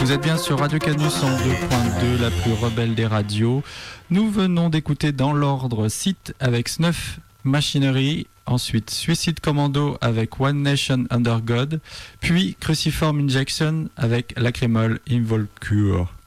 Vous êtes bien sur Radio Canus 102.2, la plus rebelle des radios. Nous venons d'écouter dans l'ordre Sith avec Snuff Machinery, ensuite Suicide Commando avec One Nation Under God, puis Cruciform Injection avec Lacrimol Involcure.